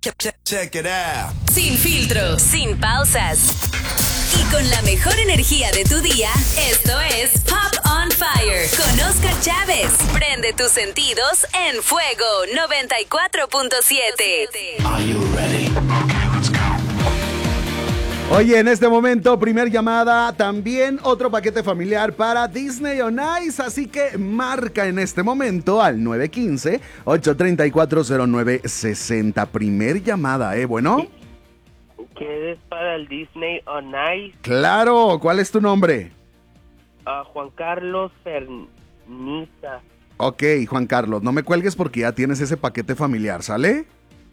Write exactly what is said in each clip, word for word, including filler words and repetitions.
Check it out. Sin filtro, sin pausas y con la mejor energía de tu día, esto es Pop on Fire con Oscar Chávez. Prende tus sentidos en Fuego noventa y cuatro punto siete. Are you ready? Okay, let's go. Oye, en este momento, primer llamada, también otro paquete familiar para Disney on Ice, así que marca en este momento al nueve uno cinco, ocho tres cuatro, cero nueve seis cero. Primer llamada, ¿eh? Bueno. ¿Qué es para el Disney on Ice? Claro, ¿cuál es tu nombre? Uh, Juan Carlos Ferniza. Ok, Juan Carlos, no me cuelgues porque ya tienes ese paquete familiar, ¿sale?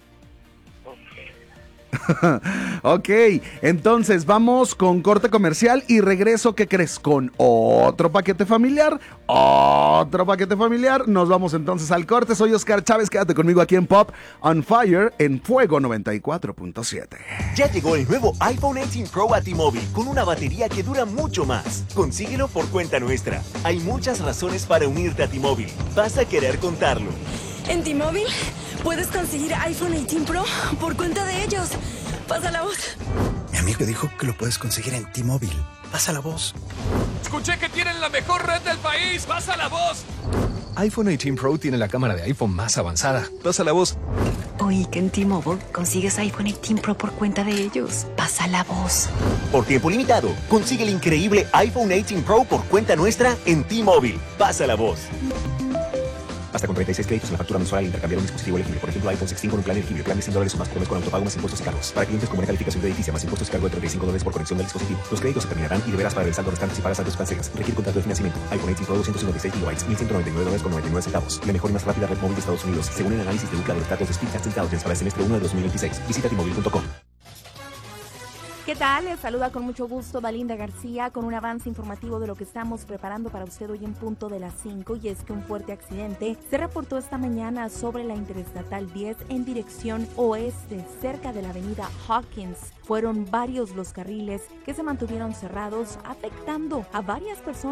Ok, entonces vamos con corte comercial y regreso. ¿Qué crees? Con otro paquete familiar, otro paquete familiar. Nos vamos entonces al corte. Soy Oscar Chávez, quédate conmigo aquí en Pop on Fire en Fuego noventa y cuatro punto siete. Ya llegó el nuevo iPhone dieciocho Pro a T-Mobile con una batería que dura mucho más. Consíguelo por cuenta nuestra. Hay muchas razones para unirte a T-Mobile. Vas a querer contarlo. En T-Mobile puedes conseguir iPhone dieciocho Pro por cuenta de ellos. Pasa la voz. Mi amigo dijo que lo puedes conseguir en T-Mobile. Pasa la voz. Escuché que tienen la mejor red del país. ¡Pasa la voz! iPhone dieciocho Pro tiene la cámara de iPhone más avanzada. Pasa la voz. Oí que en T-Mobile consigues iPhone dieciocho Pro por cuenta de ellos. Pasa la voz. Por tiempo limitado, consigue el increíble iPhone dieciocho Pro por cuenta nuestra en T-Mobile. Pasa la voz. Hasta con treinta y seis créditos en la factura mensual al intercambiar un dispositivo elegible. Por ejemplo, iPhone dieciséis con un plan elegible. Plan de cien dólares o más por mes con autopago más impuestos y cargos. Para clientes con buena calificación crediticia más impuestos y cargo de treinta y cinco dólares por conexión del dispositivo. Los créditos se terminarán y deberás pagar el saldo restante si pagas antes de tus cancelas. Requiere contrato de financiamiento. iPhone dieciocho Pro doscientos cincuenta y seis gigabytes, mil ciento noventa y nueve dólares con noventa y nueve centavos. La mejor y más rápida red móvil de Estados Unidos, según el análisis de Ookla de los datos de Speedtest Intelligence para el semestre uno de dos mil veintiséis. Visita T Mobile punto com. ¿Qué tal? Les saluda con mucho gusto Valinda García con un avance informativo de lo que estamos preparando para usted hoy en punto de las cinco, y es que un fuerte accidente se reportó esta mañana sobre la Interestatal diez en dirección oeste, cerca de la avenida Hawkins. Fueron varios los carriles que se mantuvieron cerrados, afectando a varias personas